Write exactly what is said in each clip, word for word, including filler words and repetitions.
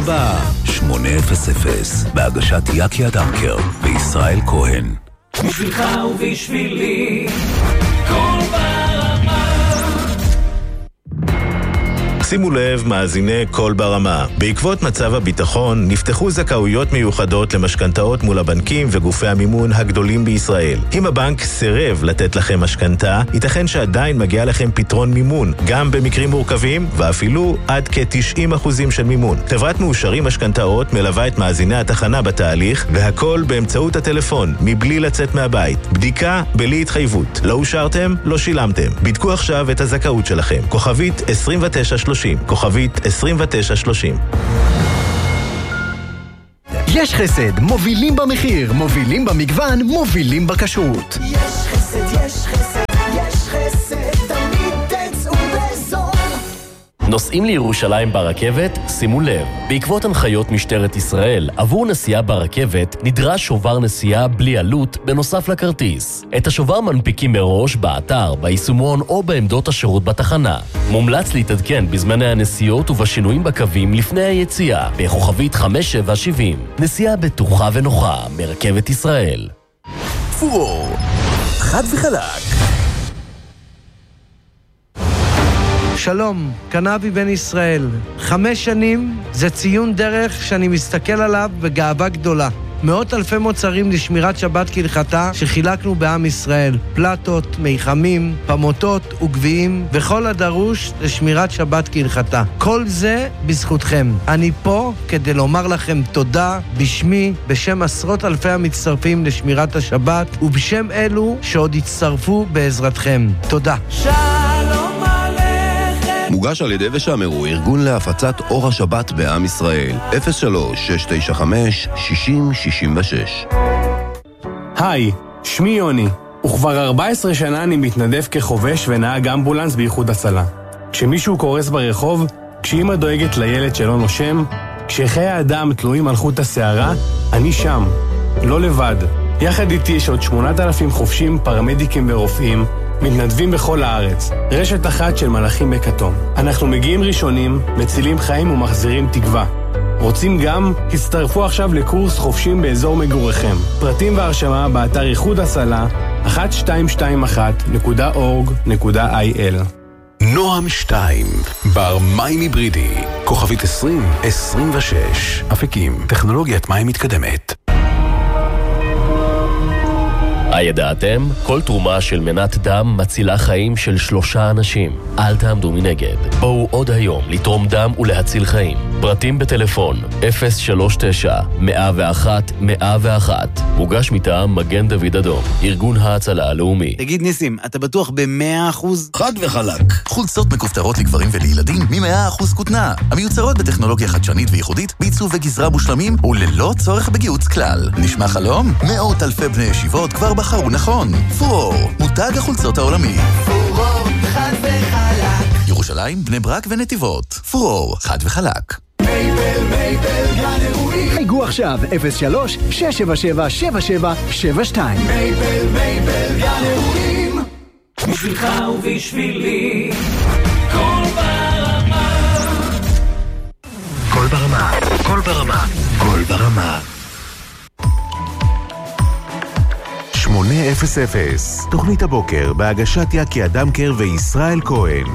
הבא, שמונה אפס אפס, בהגשת יקי הדמקר וישראל כהן. בשבילך ובשבילי, כל ברמה. שימו לב, מאזיני כל ברמה. בעקבות מצב הביטחון נפתחו זכאויות מיוחדות למשכנתאות מול הבנקים וגופי המימון הגדולים בישראל. אם הבנק סירב לתת לכם משכנתה, ייתכן שעדיין מגיע לכם פתרון מימון, גם במקרים מורכבים ואפילו עד כ-תשעים אחוזים של מימון. חברת מאושרים משכנתאות מלווה את מאזיני התחנה בתהליך, והכל באמצעות הטלפון, מבלי לצאת מהבית. בדיקה בלי התחייבות. לא אושרתם? לא שילמתם. בדקו עכשיו את הזכאות שלכם. כוכבית עשרים ותשע שלושים. כוכבית עשרים ותשע שלושים. יש חסד, מובילים במחיר, מובילים במגוון, מובילים בכשרות. יש חסד, יש חסד, יש חסד, תמיד תצאו בזול. נוסעים לירושלים ברכבת? שימו לב, בעקבות הנחיות משטרת ישראל, עבור נסיעה ברכבת נדרש שובר נסיעה בלי עלות בנוסף לכרטיס. את השובר מנפיקים מראש באתר, ביישומון או בעמדות השירות בתחנה. מומלץ להתעדכן בזמני הנסיעות ובשינויים בקווים לפני היציאה, בכוכבית חמש שבע שבעים. נסיעה בטוחה ונוחה מרכבת ישראל. פורור, חד וחלק. שלום, קנבי בן ישראל. חמש שנים זה ציון דרך שאני מסתכל עליו בגאווה גדולה. מאות אלפי מוצרים לשמירת שבת כהלכתה שחילקנו בעם ישראל. פלטות, מיחמים, פמוטות וגביעים וכל הדרוש לשמירת שבת כהלכתה. כל זה בזכותכם. אני פה כדי לומר לכם תודה בשמי, בשם עשרות אלפי המצטרפים לשמירת השבת ובשם אלו שעוד יצטרפו בעזרתכם. תודה. שלום עליכם. מוגש על ידי ושמרו, ארגון להפצת אור השבת בעם ישראל. אפס שלוש שש תשע חמש שש אפס שש שש. היי, שמי יוני, וכבר ארבע עשרה שנה אני מתנדב כחובש ונהג אמבולנס באיחוד הצלה. כשמישהו קורס ברחוב, כשאמא דואגת לילד שלא נושם, כשחיי האדם תלויים על חוט השערה, אני שם, לא לבד. יחד איתי יש עוד שמונת אלפים חובשים, פרמדיקים ורופאים, מתנדבים בכל הארץ, רשת אחת של מלאכים בכתום. אנחנו מגיעים ראשונים, מצילים חיים ומחזירים תקווה. רוצים גם? הצטרפו עכשיו לקורס חופשים באזור מגוריכם. פרטים והרשמה באתר איחוד הצלה אחת שתיים שתיים אחת נקודה אורג נקודה איי אל. נועם שתיים, בר מים היברידי, כוכבית עשרים עשרים ושש. אפיקים, טכנולוגיית מים מתקדמת. הידעתם? כל תרומה של מנת דם מצילה חיים של שלושה אנשים. אל תעמדו מנגד. בואו עוד היום לתרום דם ולהציל חיים. פרטים בטלפון אפס שלוש תשע מאה ואחת מאה ואחת. מוגש מטעם מגן דוד אדום, ארגון ההצלה הלאומי. תגיד ניסים, אתה בטוח ב-מאה אחוז? חד וחלק. חולצות מכופתרות לגברים ולילדים מ-מאה אחוז כותנה. המיוצרות בטכנולוגיה חדשנית וייחודית, בעיצוב וגזרה מושלמים וללא צורך בגיוץ כלל. נשמע חלום? מאות אלפי בני ישיבות כבר בחרו נכון. פורור, מותג החולצות העולמי. פורור, חד וחלק. ירושלים, בני ברק ונתיבות. פורור, חד וחלק. מייבל, מייבל, גן אירועים. חייגו עכשיו אפס שלוש שש שבע שבע שבע שבע שבע שתיים. מייבל, מייבל, גן אירועים. בשבילך ובשבילי, כל ברמה. כל ברמה, כל ברמה, כל ברמה. שמונה אפס אפס, תוכנית הבוקר בהגשת יקי הדמקר וישראל כהן.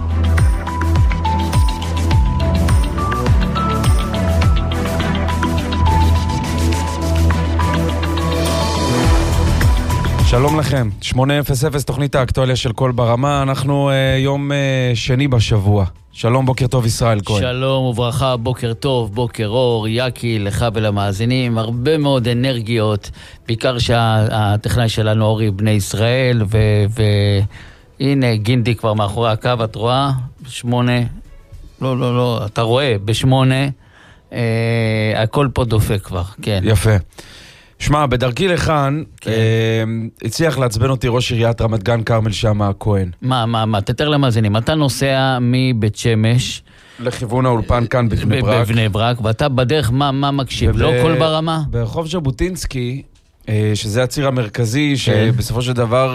שלום לכם, שמונה אפס אפס, תוכנית האקטואליה של כל ברמה. אנחנו uh, יום uh, שני בשבוע. שלום, בוקר טוב ישראל כהן. שלום וברכה, בוקר טוב, בוקר אור, יקי, לך ולמאזינים. הרבה מאוד אנרגיות, בעיקר שהטכנאי שלנו אורי בני ישראל, והנה ו... גינדי כבר מאחורי הקו, את רואה? בשמונה, לא, לא, לא, אתה רואה, בשמונה, uh, הכל פה דופק כבר, כן. יפה. שמע, בדרכי לכאן, כן. אה, הצליח לעצבן אותי ראש עיריית רמת גן כרמל שמה כהן. מה, מה, מה, תתאר למאזינים, אתה נוסע מבית שמש לכיוון האולפן כאן בבני ברק. בבני ברק, ואתה בדרך מה, מה מקשיב? וב... לא כל ברמה? ברחוב ז'בוטינסקי, שזה הציר המרכזי, שבסופו של דבר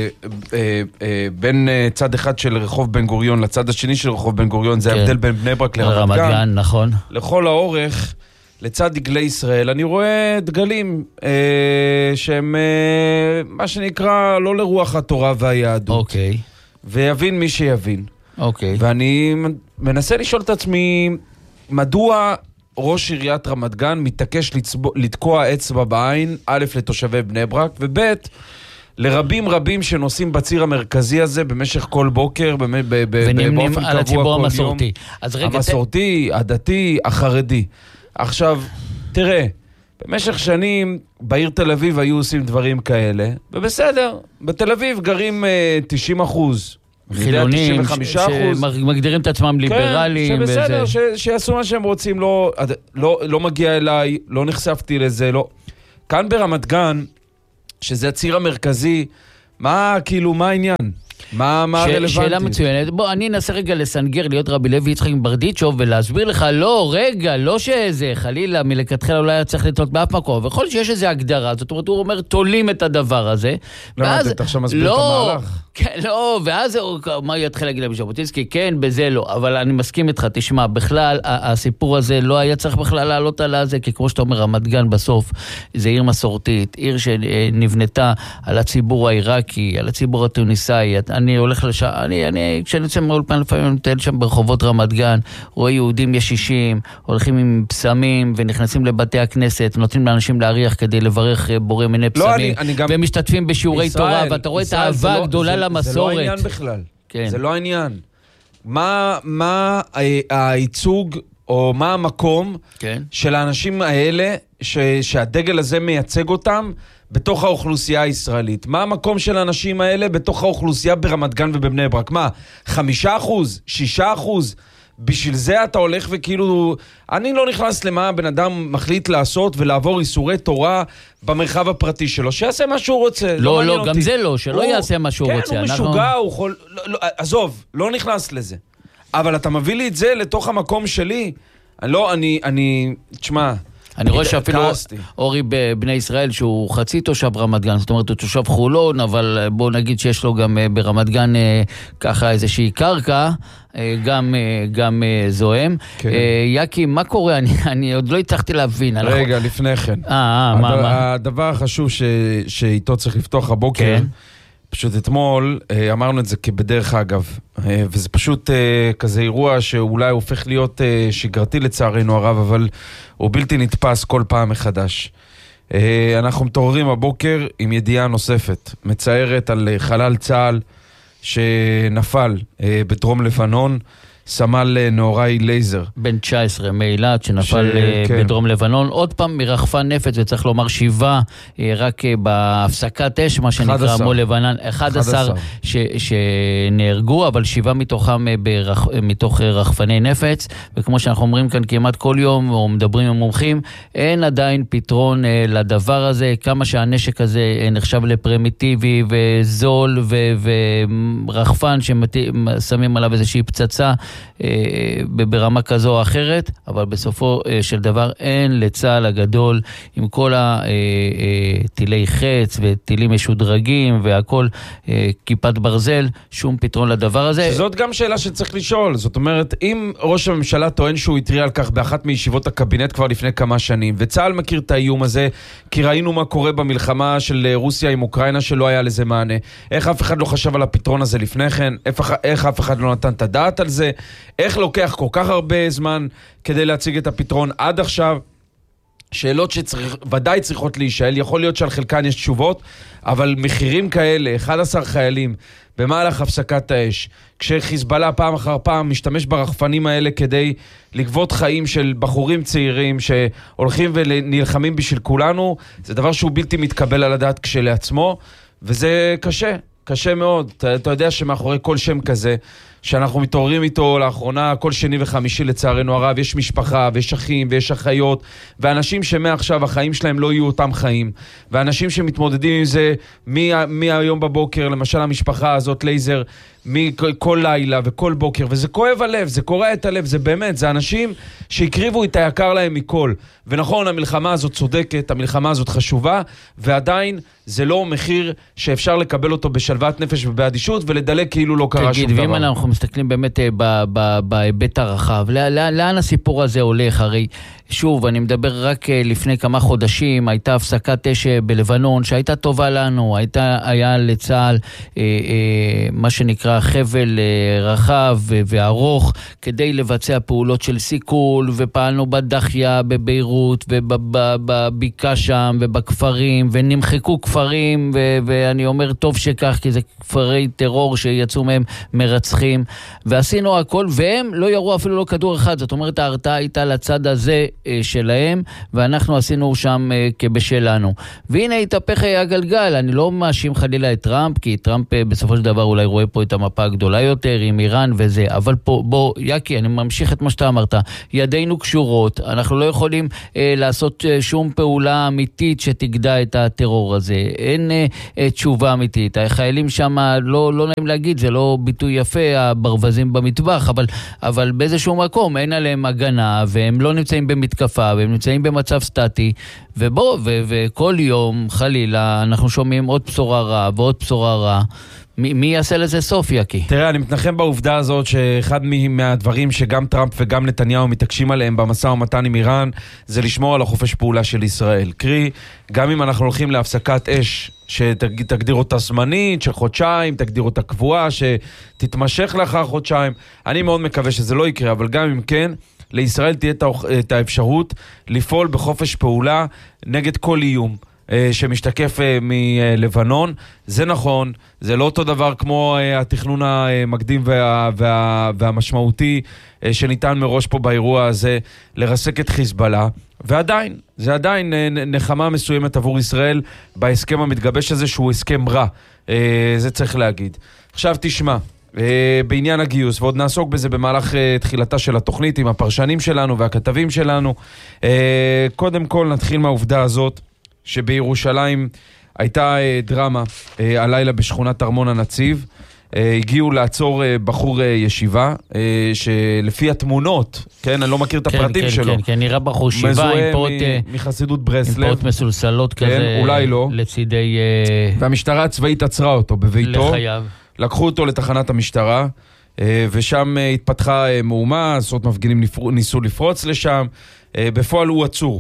בין צד אחד של רחוב בן גוריון לצד השני של רחוב בן גוריון, זה ההבדל בין בני ברק לרמת גן. נכון. לכל האורך, לצד דגלי ישראל, אני רואה דגלים שהם מה שנקרא לא לרוח התורה והיהדות. אוקיי. ויבין מי שיבין. אוקיי. ואני מנסה לשאול את עצמי, מדוע ראש עיריית רמת גן מתעקש לתקוע אצבע בעין, א' לתושבי בני ברק, וב' לרבים רבים שנוסעים בציר המרכזי הזה במשך כל בוקר, באופן קבוע כל יום. המסורתי. המסורתי, הדתי, החרדי. עכשיו, תראה, במשך שנים בעיר תל אביב היו עושים דברים כאלה, ובסדר, בתל אביב גרים תשעים אחוז. חילונים שמגדירים את עצמם ליברליים. כן, שבסדר, שיעשו מה שהם רוצים, לא מגיע אליי, לא נחשפתי לזה, לא. כאן ברמת גן, שזה הציר המרכזי, מה, כאילו, מה העניין? מה הרלוונטי? שאלה מצוינת. בוא, אני אנסה רגע לסנגר, להיות רבי לוי יצחק ברדיצ'וב, ולהסביר לך, לא, רגע, לא שזה, חלילה, מלכתחילה אולי צריך לתלות באף מקום, וכל שיש איזו הגדרה, זאת אומרת, הוא אומר, תולים את הדבר הזה. למה, אתה עכשיו מסביר את המהלך? כן, לא, ואז מה יתחיל להגיד לז'בוטינסקי? כן, בזה לא, אבל אני מסכים איתך, תשמע, בכלל, הסיפור הזה לא היה צריך בכלל לעלות על הזה, כי כמו שאתה אומר, רמת גן בסוף, זה עיר מסורתית, עיר שנבנתה על הציבור העיראקי, על הציבור התוניסאי. אני הולך לשם, אני, אני, כשאני יוצא מהאולפן לפעמים, אני מטייל שם ברחובות רמת גן, רואה יהודים ישישים, הולכים עם פסמים, ונכנסים לבתי הכנסת, נותנים לאנשים להריח כדי לברך בורא מיני פסמים, ומשתתפים בשיעורי תורה, ואתה רואה את האהבה הגדולה למסורת. זה לא העניין בכלל. זה לא העניין. מה הייצוג, או מה המקום של האנשים האלה, שהדגל הזה מייצג אותם, בתוך האוכלוסייה הישראלית? מה המקום של האנשים האלה בתוך האוכלוסייה ברמת גן ובבני ברק? מה? חמישה אחוז? שישה אחוז? בשביל זה אתה הולך וכאילו... אני לא נכנס למה הבן אדם מחליט לעשות ולעבור איסורי תורה במרחב הפרטי שלו. שיעשה מה שהוא רוצה. לא, לא, גם זה לא, שלא יעשה מה שהוא רוצה. כן, הוא משוגע, הוא יכול... עזוב, לא נכנס לזה. אבל אתה מביא לי את זה לתוך המקום שלי. לא, אני... אני... תשמע... אני רואה שאפילו אורי בבני ישראל, שהוא חצי תושב רמת גן, זאת אומרת, הוא תושב חולון, אבל בואו נגיד שיש לו גם ברמת גן ככה איזושהי קרקע, גם, גם זוהם. כן. יקי, מה קורה? אני, אני עוד לא הצלחתי להבין. רגע, אנחנו... לפני כן. אה, אה, מה, הדבר, מה? הדבר החשוב ש, שאיתו צריך לפתוח הבוקר, כן. פשוט אתמול אמרנו את זה כבדרך אגב, וזה פשוט כזה אירוע שאולי הופך להיות שגרתי לצערנו הרב, אבל הוא בלתי נתפס כל פעם מחדש. אנחנו מתעוררים הבוקר עם ידיעה נוספת, מצערת על חלל צה"ל שנפל בדרום לבנון, סמל נוראי לייזר. בן תשע עשרה מאילת שנפל ש... בדרום כן. לבנון, עוד פעם מרחפן נפץ, וצריך לומר שבעה, רק בהפסקת אש, מה שנקרא מול לבנן, אחד עשר ש... שנהרגו, אבל שבעה מתוכם ברח... מתוך רחפני נפץ, וכמו שאנחנו אומרים כאן כמעט כל יום, או מדברים עם מומחים, אין עדיין פתרון לדבר הזה, כמה שהנשק הזה נחשב לפרימיטיבי וזול ו... ורחפן ששמים עליו איזושהי פצצה, ברמה כזו או אחרת, אבל בסופו של דבר אין לצה"ל הגדול עם כל הטילי חץ וטילים משודרגים והכל כיפת ברזל, שום פתרון לדבר הזה. זאת גם שאלה שצריך לשאול. זאת אומרת, אם ראש הממשלה טוען שהוא התריע על כך באחת מישיבות הקבינט כבר לפני כמה שנים, וצה"ל מכיר את האיום הזה, כי ראינו מה קורה במלחמה של רוסיה עם אוקראינה שלא היה לזה מענה. איך אף אחד לא חשב על הפתרון הזה לפני כן? איך אף אחד לא נתן את הדעת על זה? איך לוקח כל כך הרבה זמן כדי להציג את הפתרון עד עכשיו? שאלות שוודאי צריכות להישאל, יכול להיות שעל חלקן יש תשובות, אבל מחירים כאלה, אחד עשר חיילים במהלך הפסקת האש, כשחיזבאללה פעם אחר פעם משתמש ברחפנים האלה כדי לגבות חיים של בחורים צעירים שהולכים ונלחמים בשביל כולנו, זה דבר שהוא בלתי מתקבל על הדעת כשלעצמו, וזה קשה. קשה מאוד. אתה, אתה יודע שמאחורי כל שם כזה, שאנחנו מתעוררים איתו לאחרונה, כל שני וחמישי לצערנו הרב, יש משפחה ויש אחים ויש אחיות, ואנשים שמעכשיו החיים שלהם לא יהיו אותם חיים, ואנשים שמתמודדים עם זה מהיום בבוקר, למשל המשפחה הזאת, לייזר, מכל לילה וכל בוקר, וזה כואב הלב, זה קורע את הלב, זה באמת, זה אנשים שהקריבו את היקר להם מכל. ונכון, המלחמה הזאת צודקת, המלחמה הזאת חשובה, ועדיין זה לא מחיר שאפשר לקבל אותו בשלוות נפש ובאדישות, ולדלק כאילו לא קרה שום דבר. תגיד, ואם אנחנו מסתכלים באמת בהיבט הרחב, לאן הסיפור הזה הולך? הרי שוב, אני מדבר רק לפני כמה חודשים, הייתה הפסקת אש בלבנון, שהייתה טובה לנו, הייתה, היה לצהל אה, אה, מה שנקרא חבל אה, רחב וארוך, כדי לבצע פעולות של סיכול, ופעלנו בדחיה, בביירות, ובבקעה שם, ובכפרים, ונמחקו כפרים, ו- ואני אומר טוב שכך, כי זה כפרי טרור שיצאו מהם מרצחים, ועשינו הכל, והם לא ירו אפילו לא כדור אחד, זאת אומרת, ההרתעה הייתה לצד הזה שלהם, ואנחנו עשינו שם כבשלנו. והנה התהפך הגלגל, אני לא מאשים חלילה את טראמפ, כי טראמפ בסופו של דבר אולי רואה פה את המפה הגדולה יותר, עם איראן וזה, אבל פה, בוא, יקי, אני ממשיך את מה שאתה אמרת, ידינו קשורות, אנחנו לא יכולים אה, לעשות אה, שום פעולה אמיתית שתגדע את הטרור הזה, אין אה, אה, תשובה אמיתית, החיילים שם, לא, לא נעים להגיד, זה לא ביטוי יפה, הברווזים במטבח, אבל, אבל באיזשהו מקום אין עליהם הגנה, והם לא נמצאים במתקפה, והם נמצאים במצב סטטי, ובוא, ו- וכל יום, חלילה, אנחנו שומעים עוד בשורה רע, ועוד בשורה רע, מי, מי יעשה לזה סוף, יקי? תראה, אני מתנחם בעובדה הזאת שאחד מהדברים שגם טראמפ וגם נתניהו מתעקשים עליהם במשא ומתן עם איראן, זה לשמור על החופש פעולה של ישראל. קרי, גם אם אנחנו הולכים להפסקת אש, שתגדיר אותה זמנית, של חודשיים, תגדיר אותה קבועה, שתתמשך לאחר חודשיים, אני מאוד מקווה שזה לא יקרה, אבל גם אם כן, לישראל תהיה את האפשרות לפעול בחופש פעולה נגד כל איום שמשתקף מלבנון. זה נכון, זה לא אותו דבר כמו התכנון המקדים וה, וה, והמשמעותי שניתן מראש פה באירוע הזה לרסק את חיזבאללה, ועדיין, זה עדיין נחמה מסוימת עבור ישראל בהסכם המתגבש הזה שהוא הסכם רע, זה צריך להגיד. עכשיו תשמע, בעניין הגיוס, ועוד נעסוק בזה במהלך תחילתה של התוכנית עם הפרשנים שלנו והכתבים שלנו. קודם כל נתחיל מהעובדה הזאת שבירושלים הייתה דרמה הלילה בשכונת ארמון הנציב. הגיעו לעצור בחור ישיבה שלפי התמונות, כן, אני לא מכיר את הפרטים כן, שלו. כן, כן, נראה בחור שיבה עם פעות מחסידות ברסלב. עם פעות מסולסלות כזה. כן, אולי לא. לצידי... והמשטרה הצבאית עצרה אותו בביתו. לחייו. לקחו אותו לתחנת המשטרה, ושם התפתחה מהומה, עשרות מפגינים ניסו לפרוץ לשם, בפועל הוא עצור.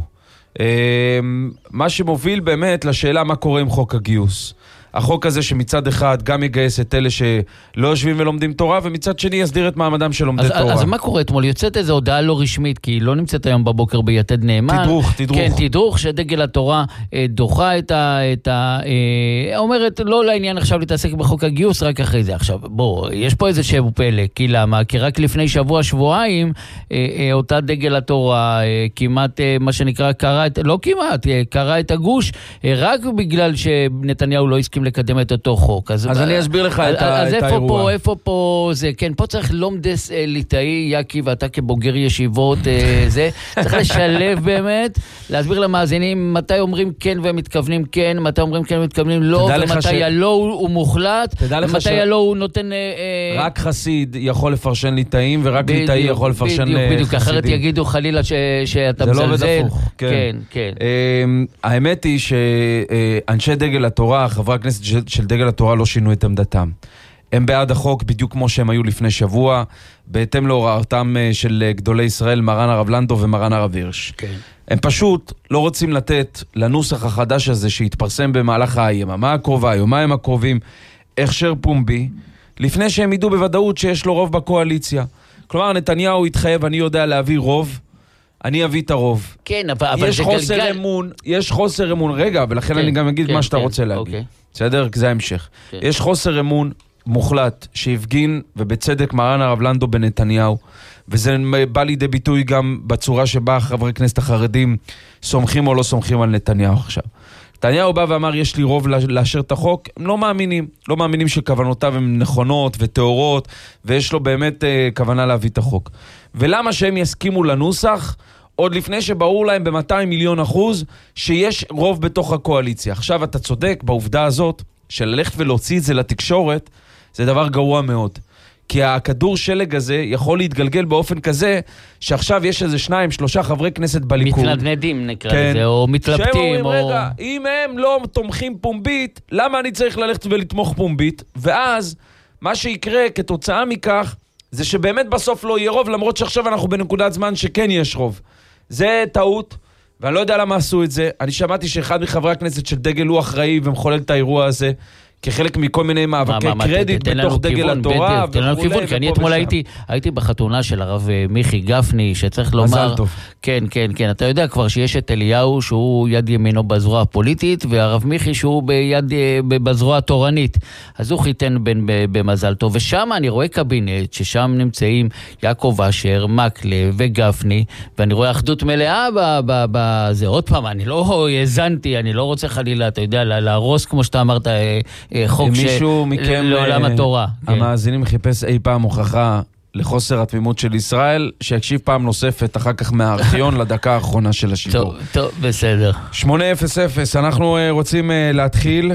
מה שמוביל באמת לשאלה מה קורה עם חוק הגיוס. החוק הזה שמצד אחד גם יגייס את אלה שלא יושבים ולומדים תורה, ומצד שני יסדיר את מעמדם של לומדי אז, תורה. אז מה קורה אתמול? יוצאת איזו הודעה לא רשמית, כי היא לא נמצאת היום בבוקר ביתד נאמן. תדרוך, תדרוך. כן, תדרוך שדגל התורה אה, דוחה את ה... את ה אה, אומרת, לא לעניין עכשיו להתעסק בחוק הגיוס, רק אחרי זה. עכשיו, בוא, יש פה איזה שבו פלא, כי למה? כי רק לפני שבוע, שבועיים, אה, אה, אותה דגל התורה אה, כמעט, אה, מה שנקרא, קרא את... לא כמעט, אה, קרא את הגוש, אה, רק בגלל שנתניהו לא הסכים לקדם את אותו חוק. אז, אז אני אסביר לך את, אז את איפה האירוע. פה, איפה פה זה, כן, פה צריך לומדס ליטאי, יקי, ואתה כבוגר ישיבות, זה, צריך לשלב באמת, להסביר למאזינים מתי אומרים כן והם מתכוונים כן, מתי אומרים כן ומתכוונים לא, ומתי ש... הלא הוא מוחלט, ומתי ש... הלא הוא נותן... רק חסיד יכול לפרשן ליטאים, ורק ליטאי יכול לפרשן בדיוק, חסידים. בדיוק, אחרת יגידו חלילה ש... שאתה מזלזל. זה לא בדפוך, כן. כן, כן. האמת היא שאנשי דגל התורה, חברי הכנסת של דגל התורה לא שינו את עמדתם. הם בעד החוק בדיוק כמו שהם היו לפני שבוע, בהתאם להוראתם של גדולי ישראל, מרן הרב לנדו ומרן הרב הירש. כן. הם פשוט לא רוצים לתת לנוסח החדש הזה שהתפרסם במהלך היממה הקרובה, היומיים הקרובים, הכשר פומבי, לפני שהם ידעו בוודאות שיש לו רוב בקואליציה. כלומר, נתניהו התחייב, אני יודע להביא רוב, אני אביא את הרוב. כן, אבל, אבל יש זה חוסר גלגל... אמון, יש חוסר אמון, רגע, ולכן כן, אני גם אגיד כן, מה שאתה כן, רוצה להגיד. אוקיי. בסדר? זה ההמשך. כן. יש חוסר אמון מוחלט שהפגין, ובצדק, מרן הרב לנדו בנתניהו, וזה בא לידי ביטוי גם בצורה שבה חברי כנסת החרדים סומכים או לא סומכים על נתניהו עכשיו. נתניהו בא ואמר, יש לי רוב לאשר את החוק, הם לא מאמינים, לא מאמינים שכוונותיו הן נכונות וטהורות, ויש לו באמת אה, כוונה להביא את החוק. ולמה שהם יסכימו לנוסח, עוד לפני שברור להם ב-מאתיים מיליון אחוז, שיש רוב בתוך הקואליציה. עכשיו אתה צודק בעובדה הזאת, של ללכת ולהוציא את זה לתקשורת, זה דבר גרוע מאוד. כי הכדור שלג הזה יכול להתגלגל באופן כזה, שעכשיו יש איזה שניים, שלושה חברי כנסת בליכוד. מתנדנדים נקרא כן, לזה, או מתלבטים. שהם אומרים, או... רגע, אם הם לא תומכים פומבית, למה אני צריך ללכת ולתמוך פומבית? ואז, מה שיקרה כתוצאה מכך, זה שבאמת בסוף לא יהיה רוב, למרות שעכשיו אנחנו בנקודת זמן שכן יש רוב. זה טעות, ואני לא יודע למה עשו את זה. אני שמעתי שאחד מחברי הכנסת של דגל הוא אחראי ומחולל את האירוע הזה, כחלק מכל מיני מאבקי קרדיט בתוך דגל התורה. תן לנו כיוון, כי אני אתמול הייתי בחתונה של הרב מיכי גפני, שצריך לומר... כן, כן, כן. אתה יודע כבר שיש את אליהו, שהוא יד ימינו בזרוע הפוליטית, והרב מיכי שהוא ביד, בזרוע התורנית. אז הוא חיתן בין במזל טוב. ושם אני רואה קבינט, ששם נמצאים יעקב אשר, מקלב וגפני, ואני רואה אחדות מלאה בזה. עוד פעם, אני לא האזנתי, אני לא רוצה חלילה, אתה יודע, להרוס כמו שאתה אמרת, חוק לעולם התורה. המאזינים חיפש אי פעם הוכחה לחוסר התמימות של ישראל, שיקשיב פעם נוספת אחר כך מהארכיון לדקה האחרונה של השידור. טוב, טוב, בסדר. שמונה אפס אפס, אנחנו רוצים להתחיל,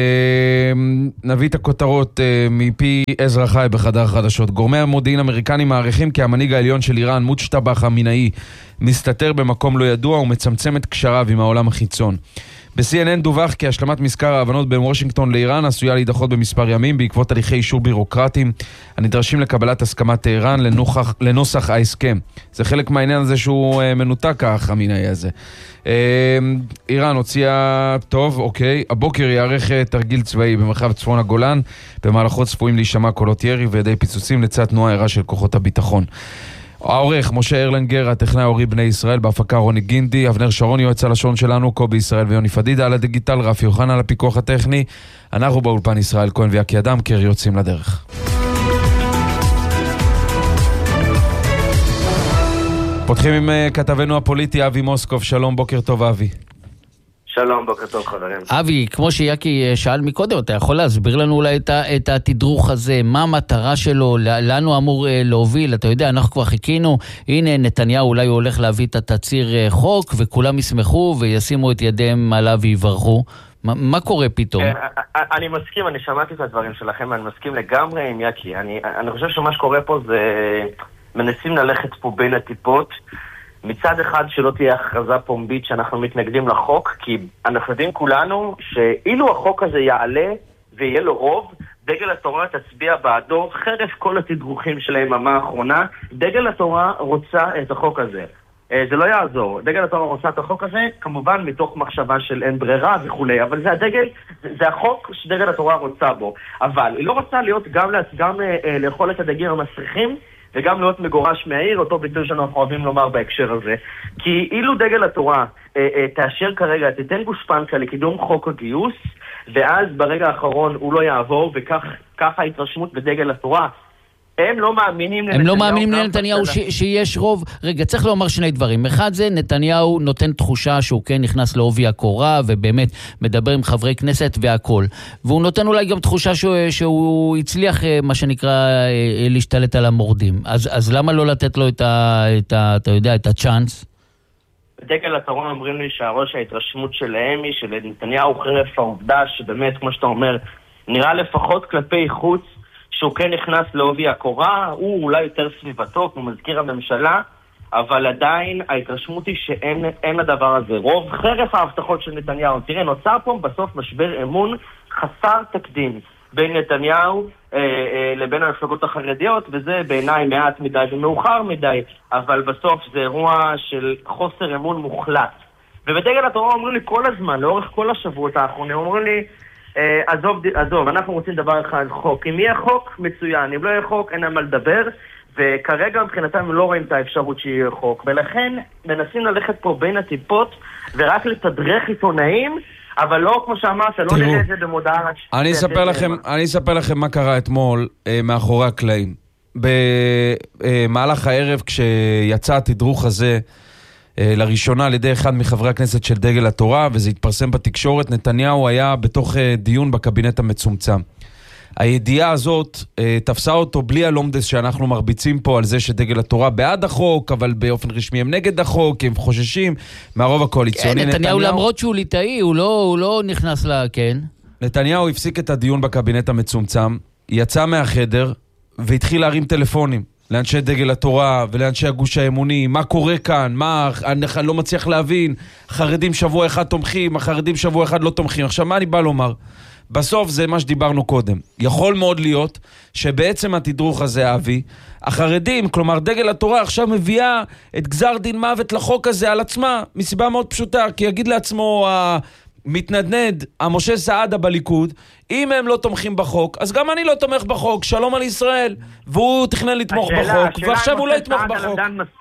נביא את הכותרות מפי עזרא חי בחדר חדשות. גורמי המודיעין האמריקנים מעריכים כי המנהיג העליון של איראן, מוג'טבא חמינאי, מסתתר במקום לא ידוע ומצמצם את קשריו עם העולם החיצון. ב-סי אן אן דווח כי השלמת מזכר ההבנות בין וושינגטון לאיראן עשויה להידחות במספר ימים בעקבות הליכי אישור בירוקרטיים הנדרשים לקבלת הסכמת טהרן לנוכח, לנוסח ההסכם. זה חלק מהעניין הזה שהוא אה, מנותק החמינאי הזה. אה, איראן הוציאה, טוב, אוקיי, הבוקר יערך תרגיל צבאי במרחב צפון הגולן, במהלכו צפויים להישמע קולות ירי וידי פיצוצים לצד תנועה ערה של כוחות הביטחון. העורך משה ארלנגר, הטכנאי ההורי בני ישראל, בהפקה רוני גינדי, אבנר שרון יועץ הלשון שלנו, קובי ישראל ויוני פדידה על הדיגיטל, רפי יוחנן על הפיקוח הטכני. אנחנו באולפן ישראל כהן ויקי אדם, קר יוצאים לדרך. פותחים עם כתבנו הפוליטי אבי מוסקוב. שלום, בוקר טוב אבי. שלום, בוקר טוב חברים. אבי, כמו שיאקי שאל מקודם, אתה יכול להסביר לנו אולי את, את התדרוך הזה, מה המטרה שלו, לנו אמור להוביל, אתה יודע, אנחנו כבר חיכינו, הנה נתניהו אולי הוא הולך להביא את התציר חוק, וכולם ישמחו וישימו את ידיהם עליו ויברכו. מה, מה קורה פתאום? אני מסכים, אני שמעתי את הדברים שלכם, אני מסכים לגמרי עם יאקי. אני, אני חושב שמה שקורה פה זה, מנסים ללכת פה בין הטיפות, מצד אחד שלא תהיה הכרזה פומבית שאנחנו מתנגדים לחוק, כי אנחנו יודעים כולנו שאילו החוק הזה יעלה ויהיה לו רוב, דגל התורה תצביע בעדו, חרף כל התדרוכים של היממה האחרונה. דגל התורה רוצה את החוק הזה. זה לא יעזור. דגל התורה רוצה את החוק הזה, כמובן מתוך מחשבה של אין ברירה וכולי, אבל זה הדגל, זה החוק שדגל התורה רוצה בו. אבל היא לא רוצה להיות גם, גם לאכול את הדגים המסריחים, וגם להיות מגורש מהעיר, אותו ביטוי שאנחנו אוהבים לומר בהקשר הזה. כי אילו דגל התורה אה, אה, תאשר כרגע, תיתן גושפנקה לקידום חוק הגיוס, ואז ברגע האחרון הוא לא יעבור, וכך ההתרשמות בדגל התורה. הם לא מאמינים לנתניהו. הם לא מאמינים לנתניהו ש- שיש רוב. רגע, צריך לומר שני דברים. אחד זה, נתניהו נותן תחושה שהוא כן נכנס לעובי הקורה, ובאמת מדבר עם חברי כנסת והכל. והוא נותן אולי גם תחושה שהוא, שהוא הצליח, מה שנקרא, להשתלט על המורדים. אז, אז למה לא לתת לו את ה, את ה, אתה יודע, את הצ'אנס? בדגל התורה אומרים לי שהראש ההתרשמות שלהם היא של נתניהו חרף העובדה שבאמת, כמו שאתה אומר, נראה לפחות כלפי חוץ, שהוא כן נכנס לעובי הקורה, הוא אולי יותר סביבתו, כמו מזכיר הממשלה, אבל עדיין ההתרשמות היא שאין לדבר הזה רוב, חרף ההבטחות של נתניהו. תראה, נוצר פה בסוף משבר אמון חסר תקדים בין נתניהו אה, אה, לבין המפלגות החרדיות, וזה בעיניי מעט מדי ומאוחר מדי, אבל בסוף זה אירוע של חוסר אמון מוחלט. ובדגל התורה אומרים לי כל הזמן, לאורך כל השבועות האחרונים, אומרים לי, עזוב, עזוב, אנחנו רוצים דבר אחד, חוק. אם יהיה חוק, מצוין. אם לא יהיה חוק, אין מה לדבר. וכרגע מבחינתם הם לא רואים את האפשרות שיהיה חוק. ולכן מנסים ללכת פה בין הטיפות, ורק לתדרך עיתונאים, אבל לא, כמו שאמרת, לא נראה את זה במודעה. אני אספר לכם, אני אספר לכם מה קרה אתמול מאחורי הקלעים. במהלך הערב, כשיצא התדרוך הזה, לראשונה על ידי אחד מחברי הכנסת של דגל התורה, וזה התפרסם בתקשורת. נתניהו היה בתוך דיון בקבינט המצומצם. הידיעה הזאת תפסה אותו בלי הלומדס שאנחנו מרביצים פה על זה שדגל התורה בעד החוק, אבל באופן רשמי הם נגד החוק, הם חוששים מהרוב הקואליציוני. כן, נתניהו למרות שהוא ליטאי, הוא לא, הוא לא נכנס לה, כן. נתניהו הפסיק את הדיון בקבינט המצומצם, יצא מהחדר והתחיל להרים טלפונים לאנשי דגל התורה ולאנשי הגוש האמוני. מה קורה כאן? מה? אני לא מצליח להבין. חרדים שבוע אחד תומכים, החרדים שבוע אחד לא תומכים. עכשיו, מה אני בא לומר? בסוף זה מה שדיברנו קודם. יכול מאוד להיות שבעצם התדרוך הזה, אבי, החרדים, כלומר דגל התורה, עכשיו מביאה את גזר דין מוות לחוק הזה על עצמה, מסיבה מאוד פשוטה, כי יגיד לעצמו המתנדנד, המשה סעדה בליכוד, אם הם לא תומכים בחוק, אז גם אני לא תומך בחוק, שלום על ישראל, והוא תכנן לתמוך השאלה, בחוק, השאלה ועכשיו הוא לא יתמוך בחוק.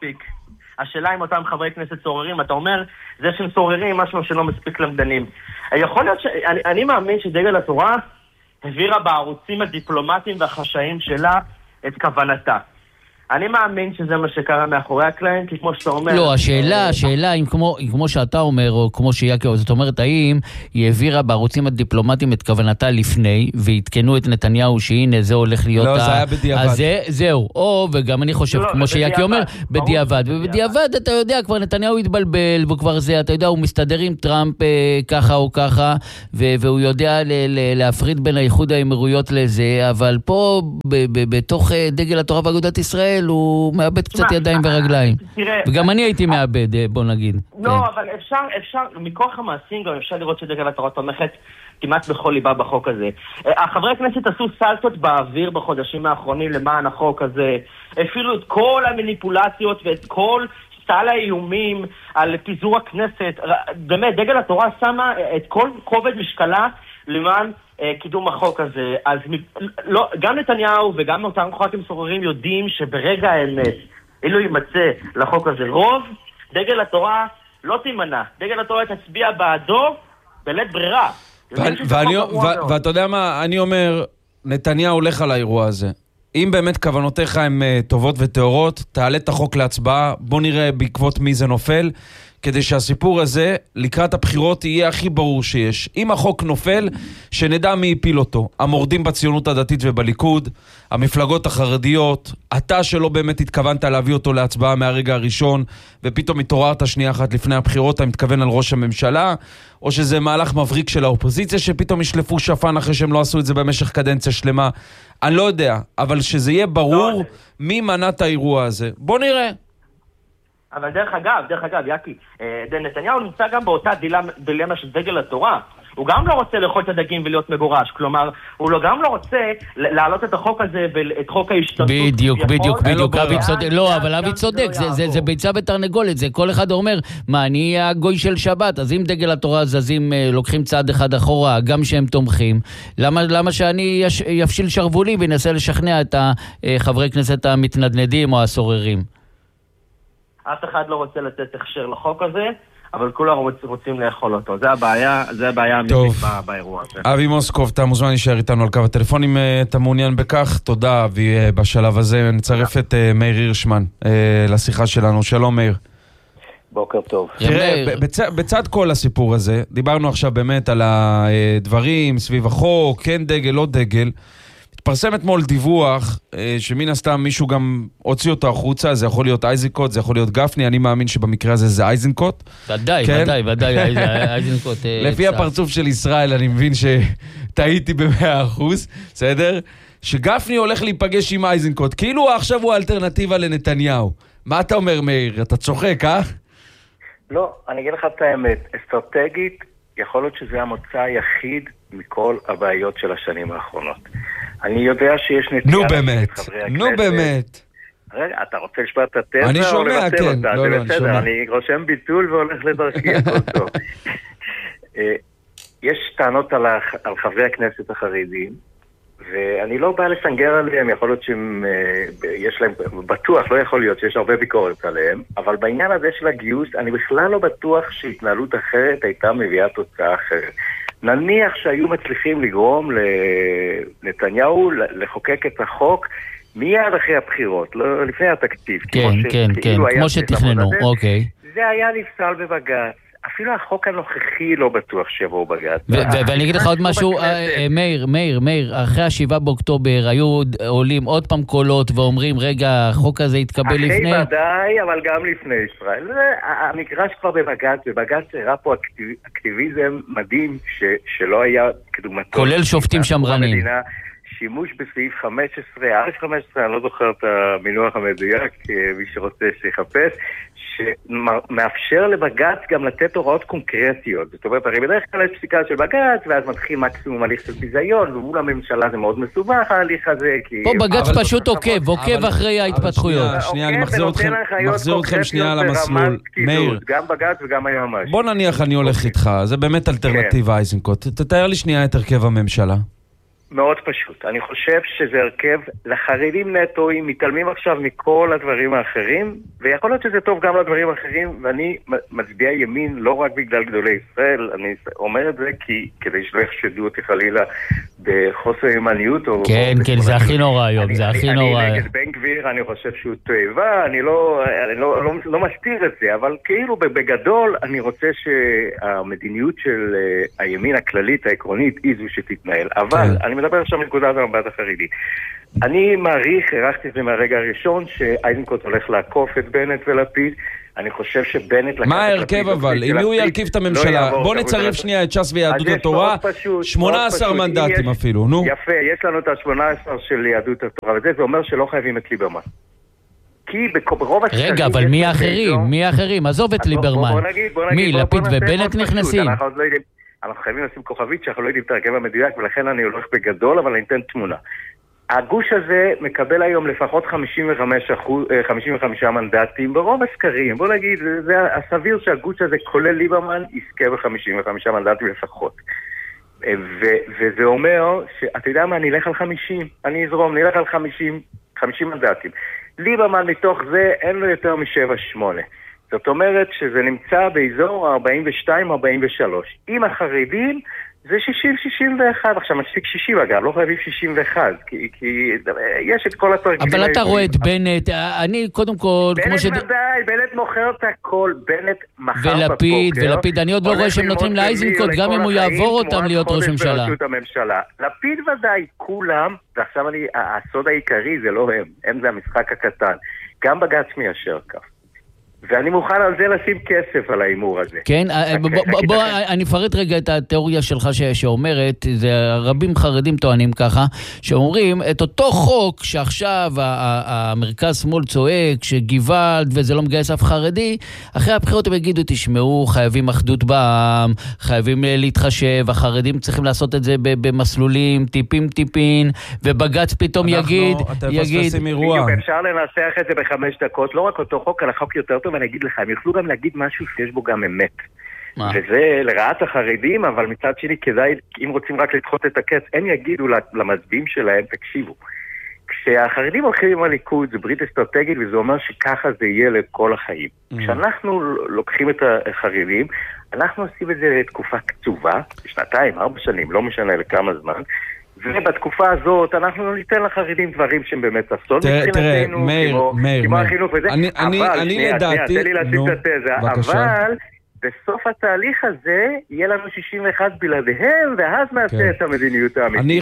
השאלה אם אותם חברי כנסת סוררים, אתה אומר, זה שהם סוררים, משהו שלא מספיק למדנים. יכול להיות ש... אני, אני מאמין שדגל התורה העבירה בערוצים הדיפלומטיים והחשאיים שלה את כוונתה. אני מאמין שזה מה שקרה מאחורי הקלעים, כי כמו שאתה אומר... לא, השאלה, השאלה, אם כמו, כמו שאתה אומר, או כמו שיעקב, זאת אומרת, האם היא העבירה בערוצים הדיפלומטיים את כוונתה לפני, והתקנו את נתניהו שהנה זה הולך להיות... לא, זה היה בדיעבד. אז זה, זהו, או, וגם אני חושב, לא, כמו שיעקב אומר, בדיעבד. ובדיעבד, אתה יודע, כבר נתניהו התבלבל, וכבר זה, אתה יודע, הוא מסתדר עם טראמפ אה, ככה או ככה, ו- והוא יודע ל- ל- להפריד בין האיחוד האמירויות לזה, אבל פה, ב- ב- בתוך אה, דגל התורה ואגודת ישראל, הוא מאבד קצת ידיים ורגליים. וגם אני הייתי מאבד, בוא נגיד. לא, אבל אפשר, אפשר, מכוח המעשים גם אפשר לראות שדגל התורה תומכת כמעט בכל ליבה בחוק הזה. החברי הכנסת עשו סלטות באוויר בחודשים האחרונים למען החוק הזה. אפילו את כל המניפולציות ואת כל סל האיומים על פיזור הכנסת. באמת, דגל התורה שמה את כל כובד משקלה למען קידום החוק הזה. אז לא, גם נתניהו וגם אותם ח"כים סוררים יודעים שברגע האמת, אילו יימצא לחוק הזה רוב, דגל התורה לא תימנע. דגל התורה תצביע בעדו בלית ברירה. ואתה יודע מה, אני אומר, נתניהו הולך על האירוע הזה. אם באמת כוונותיך הן טובות וטהורות, תעלה את החוק להצבעה, בוא נראה בעקבות מי זה נופל, כדי שהסיפור הזה לקראת הבחירות יהיה הכי ברור שיש. אם החוק נופל, שנדע מי יפיל אותו. המורדים בציונות הדתית ובליכוד, המפלגות החרדיות, אתה שלא באמת התכוונת להביא אותו להצבעה מהרגע הראשון, ופתאום התעוררת שנייה אחת לפני הבחירות, אתה מתכוון על ראש הממשלה, או שזה מהלך מבריק של האופוזיציה, שפתאום ישלפו שפן אחרי שהם לא עשו את זה במשך קדנציה שלמה. אני לא יודע, אבל שזה יהיה ברור מי מנע את האירוע הזה. בוא נראה. אבל דרך אגב, דרך אגב, יאקי, נתניהו נמצא גם באותה דילמה של דגל התורה. הוא גם לא רוצה לאכול את הדגים ולהיות מגורש. כלומר, הוא לא, גם לא רוצה להעלות את החוק הזה ואת חוק ההשתתפות. בדיוק, בדיוק, בדיוק. אבי צודק. לא, אבל אבי צודק. זה ביצה בתרנגולת. זה כל אחד אומר, מה, אני אהיה הגוי של שבת. אז אם דגל התורה זזים, לוקחים צעד אחד אחורה, גם שהם תומכים, למה שאני יפשיל שרבולים וינסה לשכנע את חברי כנסת המתנדנדים או הסוררים? אף אחד לא רוצה לתת הכשר לחוק הזה, אבל כולם רוצים לאכול אותו. זה הבעיה, זה הבעיה האמיתית באירוע הזה. אבי מוסקוב, אתה מוזמן להישאר איתנו על קו הטלפון אם אתה מעוניין בכך. תודה, אבי, בשלב הזה. נצרף את מאיר הירשמן לשיחה שלנו. שלום, מאיר. בוקר טוב. תראה, בצד כל הסיפור הזה, דיברנו עכשיו באמת על הדברים סביב החוק, כן דגל, לא דגל. התפרסם אתמול דיווח שמן הסתם מישהו גם הוציא אותו החוצה, זה יכול להיות אייזנקוט, זה יכול להיות גפני, אני מאמין שבמקרה הזה זה אייזנקוט. ודאי, ודאי, ודאי, אייזנקוט. לפי הפרצוף של ישראל אני מבין שטעיתי במאה אחוז, בסדר? שגפני הולך להיפגש עם אייזנקוט, כאילו עכשיו הוא האלטרנטיבה לנתניהו. מה אתה אומר, מאיר? אתה צוחק, אה? לא, אני אגיד לך את האמת, אסטרטגית, יכול להיות שזה המוצא היחיד מכל הבעיות של השנים האחרונות. אני יודע שיש נטייה... נו באמת, נו באמת. רגע, אתה רוצה לשמוע את התזה? אני שומע, כן. לא, לא, אני שומע. אני רושם ביטול והולך לדרכי, הכל טוב. יש טענות על חברי הכנסת החרדים, ואני לא בא לסנגר עליהם, יכול להיות שיש להם, בטוח, לא יכול להיות שיש הרבה ביקורת עליהם, אבל בעניין הזה של הגיוס, אני בכלל לא בטוח שהתנהלות אחרת הייתה מביאה תוצאה אחרת. נניח שהיו מצליחים לגרום לנתניהו לחוקק את החוק מיד אחרי הבחירות, לא לפני התקציב. כן, כן, כן, כמו שתכננו, אוקיי. זה היה נפסל בבג"ץ. אפילו החוק הנוכחי לא בטוח שיבואו בג"ץ. ואני אגיד לך עוד משהו, מאיר, מאיר, מאיר, אחרי השבעה באוקטובר היו עולים עוד פעם קולות ואומרים, רגע, החוק הזה יתקבל לפני... אחרי ודאי, אבל גם לפני ישראל. המגרש כבר בבג"ץ, ובג"ץ הראה פה אקטיביזם מדהים שלא היה כדוגמתו. כולל שופטים שמרנים. שימוש בסעיף חמש עשרה, א' חמש עשרה, אני לא זוכר את המינוח המדויק, מי שרוצה שיחפש, שמאפשר לבג"ץ גם לתת הוראות קונקרטיות. זאת אומרת, הרי בדרך כלל יש פסיקה של בג"ץ, ואז מתחיל מקסימום הליך של ביזיון, ומול הממשלה זה מאוד מסובך, ההליך הזה, כי... פה בג"ץ פשוט עוקב, עוקב אחרי ההתפתחויות. שנייה, אני מחזיר אתכם שנייה על המסלול. מאיר. גם בג"ץ וגם היועמ"ש. בוא נניח אני הולך איתך, זה באמת אלטרנטיבה, איזנקוט. תתאר לי שנייה את הרכב הממשלה. מאוד פשוט. אני חושב שזה הרכב לחרדים נטואים, מתעלמים עכשיו מכל הדברים האחרים, ויכול להיות שזה טוב גם לדברים האחרים, ואני מצביע ימין לא רק בגלל גדולי ישראל, אני אומר את זה כי כדי שלא יחשדו אותי חלילה בחוסר ימניות. כן, כן, זה הכי נורא היום, זה הכי נורא. אני נגד בן גביר, אני חושב שהוא תועבה, אני לא מסתיר את זה, אבל כאילו בגדול אני רוצה שהמדיניות של הימין הכללית, העקרונית, היא זו שתתנהל. אבל אני מדבר עכשיו מנקודת המבט החרדי. אני מעריך, הערכתי את זה מהרגע הראשון, שאיזנקוט הולך לעקוף את בנט ולפיד. אני חושב שבנט... מה ההרכב אבל? אם הוא ירכיב את הממשלה, בוא נצרף שנייה את ש"ס ויהדות התורה, שמונה עשר מנדטים אפילו, נו. יפה, יש לנו את ה-שמונה עשר של יהדות התורה, וזה זה אומר שלא חייבים את ליברמן. כי ברוב השנים... רגע, אבל מי האחרים? מי האחרים? עזוב את ליברמן. מי, לפיד ובנט נכנסים? אנחנו חייבים לשים כוכבית שאנחנו לא יודעים את הרכב המדויק, ולכן אני הולך בגדול, אבל אני אתן תמונה. הגוש הזה מקבל היום לפחות חמישים וחמישה מנדטים ברוב הסקרים. בוא נגיד, זה הסביר שהגוש הזה כולל ליברמן יזכה ב-חמישים וחמישה מנדטים לפחות. ו- וזה אומר שאתה יודע מה, אני אלך על חמישים, אני אזרום, אני אלך על חמישים, חמישים מנדטים. ליברמן מתוך זה אין לו יותר משבע שמונה. זאת אומרת שזה נמצא באזור ארבעים ושתיים ארבעים ושלוש. עם החרדים זה שישים שישים ואחת. עכשיו מספיק שישים אגב, לא חייבים שישים ואחת, כי, כי יש את כל התרגילים. אבל אתה רואה את בנט, אני קודם כל... בנט שד... ודאי, בנט מוכר את הכל, בנט מחר בבוקר. ולפיד, ולפיד, אני עוד לא רואה שהם נותנים לאיזנקוט, גם אם הוא יעבור אותם להיות ראש ממשלה. לפיד ודאי, כולם, ועכשיו אני, הסוד העיקרי זה לא הם, הם זה המשחק הקטן. גם בג"ץ מיישר כך. ואני מוכן על זה לשים כסף על האימור הזה. כן, בוא, אני אפרט רגע את התיאוריה שלך שאומרת, זה רבים חרדים טוענים ככה, שאומרים את אותו חוק שעכשיו המרכז שמאל צועק, שגוואלד וזה לא מגייס אף חרדי, אחרי הבחירות הם יגידו, תשמעו, חייבים אחדות בעם, חייבים להתחשב, החרדים צריכים לעשות את זה במסלולים, טיפים טיפין, ובג"ץ פתאום יגיד, יגיד... בדיוק, אפשר לנסח את זה בחמש דקות, לא רק אותו חוק, אלא חוק יותר טוב, ואני אגיד לך, הם יוכלו גם להגיד משהו שיש בו גם אמת. מה? וזה לרעת החרדים, אבל מצד שני כדאי, אם רוצים רק לדחות את הקץ, הם יגידו למצביעים שלהם, תקשיבו. כשהחרדים הולכים עם הליכוד, זה ברית אסטרטגית, וזה אומר שככה זה יהיה לכל החיים. Mm. כשאנחנו לוקחים את החרדים, אנחנו עושים את זה לתקופה קצובה, שנתיים, ארבע שנים, לא משנה לכמה זמן, ובתקופה הזאת אנחנו ניתן לחרדים דברים שהם באמת אסון מבחינתנו, כמו החינוך וזה, אבל, שנייה, שנייה, תן לי להשיג את התזה, אבל בסוף התהליך הזה יהיה לנו שישים ואחת בלעדיהם, ואז נעשה את המדיניות האמיתית.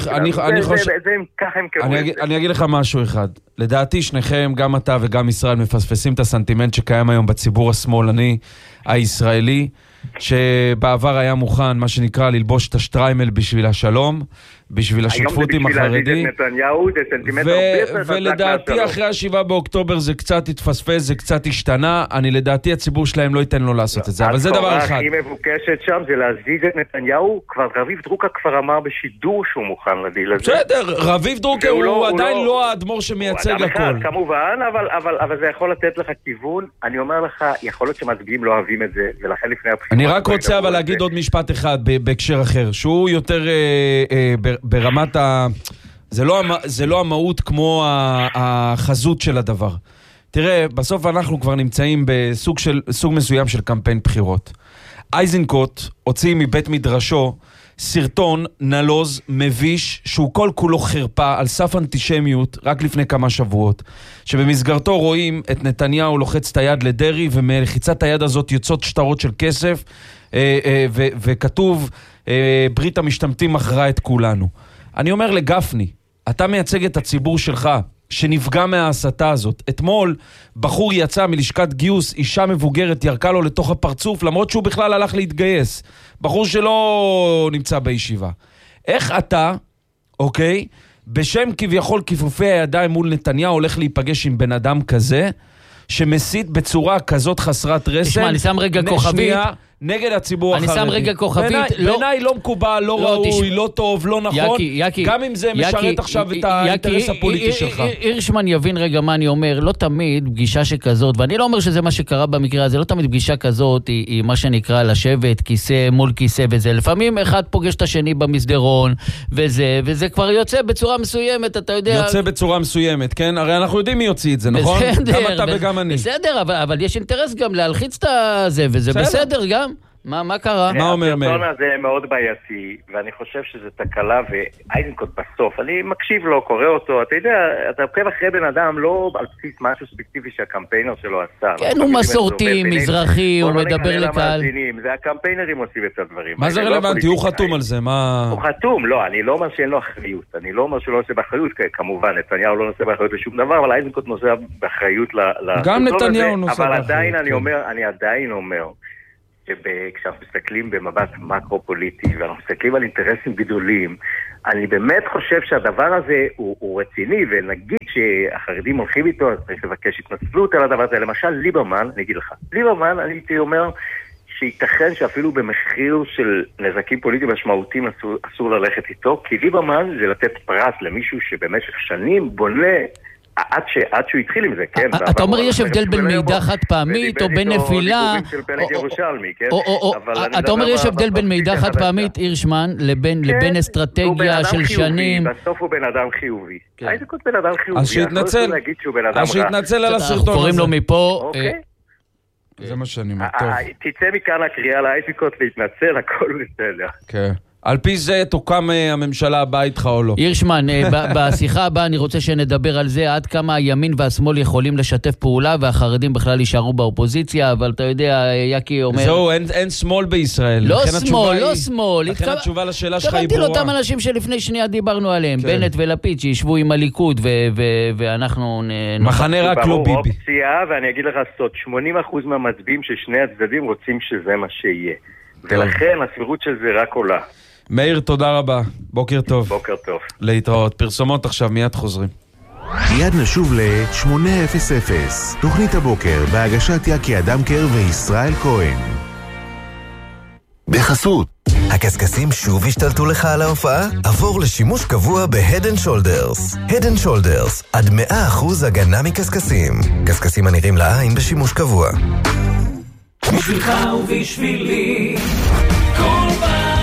אני אגיד לך משהו אחד, לדעתי שניכם, גם אתה וגם ישראל, מפספסים את הסנטימנט שקיים היום בציבור השמאלני הישראלי, שבעבר היה מוכן, מה שנקרא, ללבוש את השטריימל בשביל השלום, בשביל השותפות עם החרדי, ולדעתי אחרי השבעה באוקטובר זה קצת התפספס, זה קצת השתנה, אני לדעתי הציבור שלהם לא ייתן לו לעשות את זה, אבל זה דבר אחד. הכי מבוקשת שם זה להזיז את נתניהו, כבר רביב דרוקה כבר אמר בשידור שהוא מוכן לדיל הזה. בסדר, רביב דרוקה הוא עדיין לא האדמו"ר שמייצג הכל. כמובן, אבל זה יכול לתת לך כיוון, אני אומר לך, יכול להיות שמצביעים לא אוהבים את זה, ולכן לפני הבחירות... אני רק רוצה אבל להגיד עוד משפט אחד בהקשר אחר, שהוא יותר ברמת ה... זה לא, זה לא המהות כמו החזות של הדבר. תראה, בסוף אנחנו כבר נמצאים בסוג של, סוג מסוים של קמפיין בחירות. איזנקוט הוציא מבית מדרשו סרטון נלוז, מביש, שהוא כל כולו חרפה על סף אנטישמיות רק לפני כמה שבועות, שבמסגרתו רואים את נתניהו לוחץ את היד לדרי, ומלחיצת היד הזאת יוצאות שטרות של כסף, אה, אה, ו- וכתוב, אה, ברית המשתמטים מכרה את כולנו. אני אומר לגפני, אתה מייצג את הציבור שלך, שנפגע מההסתה הזאת. אתמול בחור יצא מלשכת גיוס, אישה מבוגרת ירקה לו לתוך הפרצוף, למרות שהוא בכלל הלך להתגייס. בחור שלא נמצא בישיבה. איך אתה, אוקיי, בשם כביכול כיפופי הידיים מול נתניהו, הולך להיפגש עם בן אדם כזה, שמסית בצורה כזאת חסרת רסן? תשמע, אני שם רגע כוכבית. נגד הציבור החרדי. אני שם רגע כוכבית. בעיניי לא מקובל, לא ראוי, לא טוב, לא נכון. גם אם זה משרת עכשיו את האינטרס הפוליטי שלך. הירשמן יבין רגע מה אני אומר. לא תמיד פגישה שכזאת, ואני לא אומר שזה מה שקרה במקרה הזה, לא תמיד פגישה כזאת היא מה שנקרא לשבת, כיסא מול כיסא וזה. לפעמים אחד פוגש את השני במסדרון, וזה, וזה כבר יוצא בצורה מסוימת, אתה יודע. יוצא בצורה מסוימת, כן? הרי אנחנו יודעים מי יוציא את זה, נכון? גם אתה וגם אני. בסדר, אבל יש אינטרס גם להלחיץ את זה, וזה בסדר גם. מה, מה קרה? מה אומר מאיר? הסרטון הזה מאוד בעייתי, ואני חושב שזה תקלה, ואיזנקוט בסוף, אני מקשיב לו, קורא אותו, אתה יודע, אתה עוקב אחרי בן אדם לא על בסיס משהו ספציפי שהקמפיינר שלו עשה. כן, הוא מסורתי, מזרחי, הוא מדבר לקהל. זה הקמפיינרים עושים את הדברים. מה זה רלוונטי? הוא חתום על זה, מה... הוא חתום, לא, אני לא אומר שאין לו אחריות, אני לא אומר שהוא לא נושא באחריות, כמובן, נתניהו לא נושא באחריות לשום דבר, אבל איזנקוט נושא באחריות גם נתניהו נושא באחריות. אבל עדיין אני אומר, אני עדיין אומר כשאנחנו מסתכלים במבט מקרו-פוליטי, ואנחנו מסתכלים על אינטרסים גדולים, אני באמת חושב שהדבר הזה הוא, הוא רציני, ונגיד שהחרדים הולכים איתו, אז צריך לבקש התנצלות על הדבר הזה. למשל, ליברמן, אני אגיד לך, ליברמן, אני הייתי אומר, שייתכן שאפילו במחיר של נזקים פוליטיים משמעותיים אסור, אסור ללכת איתו, כי ליברמן זה לתת פרס למישהו שבמשך שנים בונה, עד, ש... עד שהוא התחיל עם זה, כן. אתה אומר יש הבדל בין מידע חד פעמית או בין נפילה, אתה אומר יש הבדל בין מידע חד פעמית, הירשמן, לבין אסטרטגיה של שנים. בסוף הוא בן אדם חיובי. איזנקוט בן אדם חיובי. אז שיתנצל. אז שיתנצל על הסרטון הזה. קוראים לו מפה. זה מה שאני אומר, טוב. תצא מכאן הקריאה לאיזנקוט להתנצל, הכל בסדר. כן. על פי זה תוקם הממשלה הבאה איתך או לא. הירשמן, בשיחה הבאה אני רוצה שנדבר על זה, עד כמה הימין והשמאל יכולים לשתף פעולה, והחרדים בכלל יישארו באופוזיציה, אבל אתה יודע, יקי אומר... זהו, אין, אין שמאל בישראל. לא שמאל, לא שמאל. לכן התקב... התשובה לשאלה שלך היא ברורה. קראתי לאותם אנשים שלפני שנייה דיברנו עליהם, כן. בנט ולפיד, שישבו עם הליכוד, ו- ו- ואנחנו... מחנה רק לא ביבי. אופציה, ואני אגיד לך סוד, שמונים אחוז מהמצביעים של שני הצדדים רוצים שזה מה שיהיה. ולכן הסבירות של זה רק עולה. מאיר, תודה רבה. בוקר טוב. בוקר טוב. להתראות. פרסומות עכשיו, מיד חוזרים. מיד נשוב ל-שמונה אפס אפס. תוכנית הבוקר בהגשת יקי אדמקר וישראל כהן. בחסות. הקסקסים שוב השתלטו לך על ההופעה? עבור לשימוש קבוע ב-Head and Shoulders. Head and Shoulders, עד מאה אחוז הגנה מקסקסים. קסקסים הנראים לעין בשימוש קבוע. בשבילך ובשבילי, כל ברמה.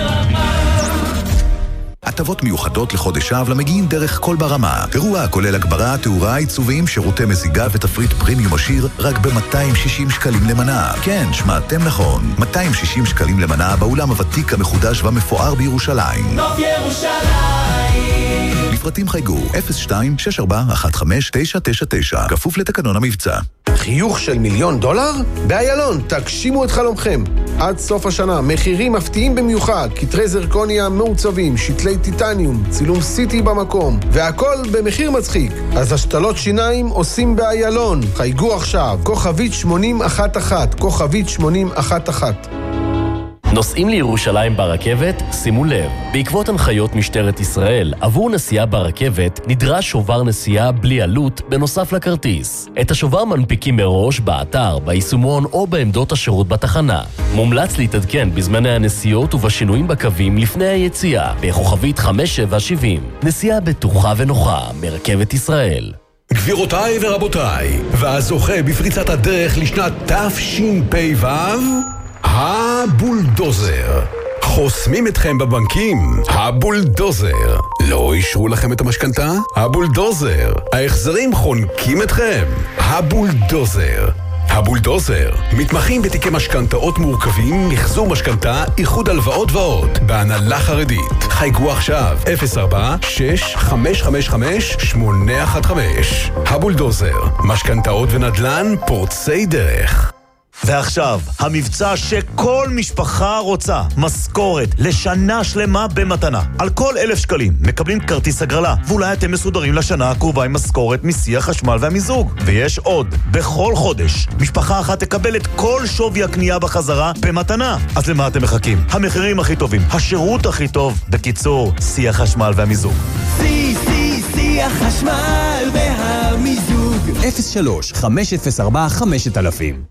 הטבות מיוחדות לחודש אב למגיעים דרך כל ברמה. אירוע הכולל הגברה, תאורה, עיצובים, שירותי מזיגה ותפריט פרימיום עשיר רק ב-מאתיים ושישים שקלים למנה. כן, שמעתם נכון. מאתיים ושישים שקלים למנה באולם הוותיק המחודש והמפואר בירושלים. נוף ירושלים. לפרטים חייגו אפס שתיים שש ארבע אחת חמש תשע תשע תשע. כפוף לתקנון המבצע. חיוך של מיליון דולר? באיילון, תגשימו את חלומכם. עד סוף השנה, מחירים מפתיעים במיוחד, כתרי זרקוניה מעוצבים, שתלי טיטניום, צילום סיטי במקום, והכל במחיר מצחיק. אז השתלות שיניים עושים באיילון. חייגו עכשיו, כוכבית שמונים אחת אחת, כוכבית שמונים אחת אחת. נוסעים לירושלים ברכבת? שימו לב, בעקבות הנחיות משטרת ישראל, עבור נסיעה ברכבת נדרש שובר נסיעה בלי עלות בנוסף לכרטיס. את השובר מנפיקים מראש באתר, ביישומון או בעמדות השירות בתחנה. מומלץ להתעדכן בזמני הנסיעות ובשינויים בקווים לפני היציאה, בכוכבית חמש שבע שבעים. נסיעה בטוחה ונוחה מרכבת ישראל. גבירותיי ורבותיי, והזוכה בפריצת הדרך לשנת תשפ"ו, הבולדוזר. חוסמים אתכם בבנקים, הבולדוזר. לא אישרו לכם את המשכנתה? הבולדוזר. ההחזרים חונקים אתכם, הבולדוזר. הבולדוזר, מתמחים בתיקי משכנתאות מורכבים, מחזור משכנתה, איחוד הלוואות ועוד. בהנהלה חרדית. חייגו עכשיו אפס ארבע שש חמש חמש חמש שמונה אחת חמש. הבולדוזר, משכנתאות ונדל"ן פורצי דרך. ועכשיו, המבצע שכל משפחה רוצה, משכורת לשנה שלמה במתנה. על כל אלף שקלים מקבלים כרטיס הגרלה, ואולי אתם מסודרים לשנה הקרובה עם משכורת מסי החשמל והמיזוג. ויש עוד, בכל חודש, משפחה אחת תקבל את כל שווי הקנייה בחזרה במתנה. אז למה אתם מחכים? המחירים הכי טובים, השירות הכי טוב, בקיצור, סי החשמל והמיזוג. סי, סי, סי החשמל והמיזוג. אפס שלוש חמש אפס ארבע חמשת אלפים.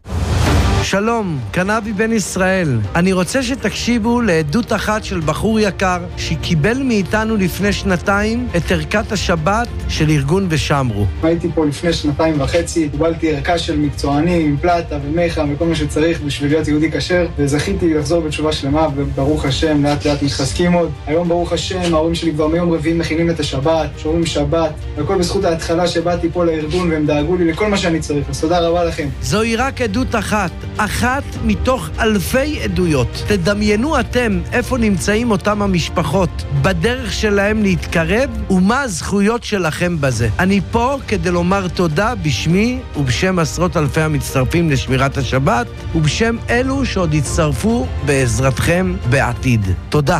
שלום, קנבי בן ישראל. אני רוצה שתקשיבו לעדות אחת של בחור יקר שקיבל מאיתנו לפני שנתיים את ערכת השבת של ארגון ושמרו. הייתי פה לפני שנתיים וחצי, קיבלתי ערכה של מקצוענים עם פלטה ומיכה וכל מה שצריך בשביל להיות יהודי כשר, וזכיתי לחזור בתשובה שלמה, וברוך השם, לאט לאט מתחזקים עוד. היום ברוך השם, ההורים שלי כבר מיום רביעי מכינים את השבת, שומרים שבת, והכל בזכות ההתחלה שבאתי פה לארגון והם דאגו לי לכל מה שאני צריך. אז תודה רבה לכם. זוהי רק עדות אחת. אחת מתוך אלפי עדויות. תדמיינו אתם איפה נמצאים אותם המשפחות, בדרך שלהם להתקרב, ומה הזכויות שלכם בזה. אני פה כדי לומר תודה בשמי ובשם עשרות אלפי המצטרפים לשמירת השבת, ובשם אלו שעוד יצטרפו בעזרתכם בעתיד. תודה.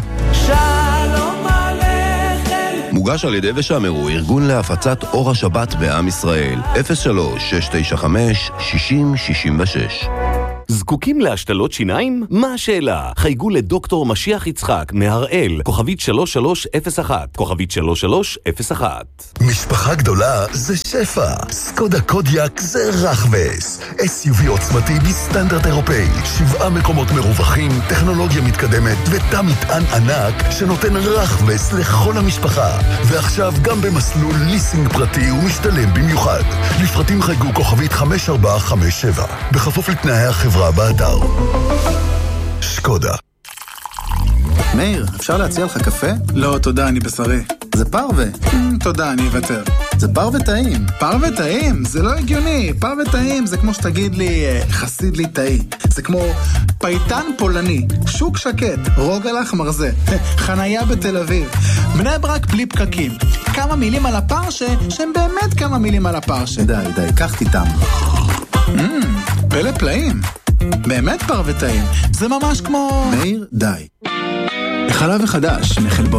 שלום עליכם. מוגש על ידי ושמרו, ארגון להפצת אור השבת בעם ישראל. אפס שלוש שש תשע חמש שישים שישים ושש. זקוקים להשתלות שיניים? מה השאלה? חייגו לדוקטור משיח יצחק מהראל, כוכבית שלוש שלוש אפס אחת, כוכבית שלוש שלוש אפס אחת. משפחה גדולה זה שפע. סקודה קודיאק זה רחבס. אס יו וי עוצמתי בסטנדרט אירופאי. שבעה מקומות מרווחים, טכנולוגיה מתקדמת ותא מטען ענק שנותן רחבס לכל המשפחה. ועכשיו גם במסלול ליסינג פרטי ומשתלם במיוחד. לפרטים חייגו כוכבית חמש ארבע חמש שבע. בכפוף לתנאי החברה באתר. שקודה. מאיר, אפשר להציע לך קפה? לא, תודה, אני בשרי. זה פרווה. תודה, אני אוותר. זה פרווה טעים. פרווה טעים? זה לא הגיוני. פרווה טעים זה כמו שתגיד לי חסיד לי טעי. זה כמו פייטן פולני, שוק שקט, רוגלח מרזה, חנייה בתל אביב, בני ברק בלי פקקים. כמה מילים על הפרשה שהם באמת כמה מילים על הפרשה. די, די, קח תיתם. פלא פלאים. באמת פרווה טעים. זה ממש כמו... מאיר, די. חלב חדש מחלבון